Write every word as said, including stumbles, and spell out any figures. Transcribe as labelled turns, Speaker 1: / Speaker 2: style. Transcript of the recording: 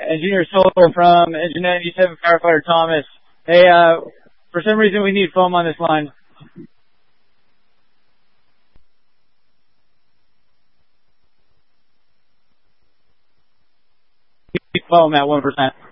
Speaker 1: Engineer Solar from Engine ninety-seven Firefighter Thomas. Hey, uh, for some reason we need foam on this line. Foam at one percent.